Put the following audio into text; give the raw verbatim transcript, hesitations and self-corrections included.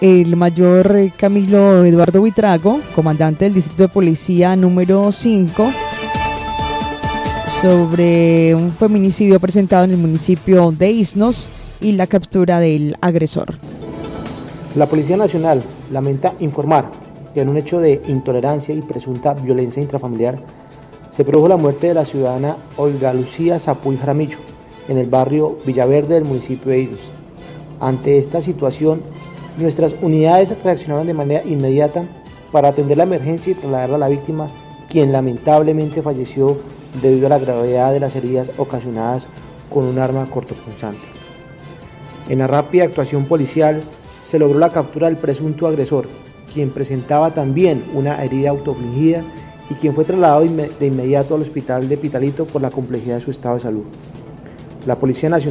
el mayor Camilo Eduardo Buitrago, comandante del Distrito de Policía número cinco, sobre un feminicidio presentado en el municipio de Isnos y la captura del agresor. La Policía Nacional lamenta informar que en un hecho de intolerancia y presunta violencia intrafamiliar se produjo la muerte de la ciudadana Olga Lucía Zapuy Jaramillo en el barrio Villaverde del municipio de Isnos. Ante esta situación, nuestras unidades reaccionaron de manera inmediata para atender la emergencia y trasladarla a la víctima, quien lamentablemente falleció debido a la gravedad de las heridas ocasionadas con un arma cortopunzante. En la rápida actuación policial se logró la captura del presunto agresor, quien presentaba también una herida autoinfligida y quien fue trasladado de inmediato al hospital de Pitalito por la complejidad de su estado de salud. La Policía Nacional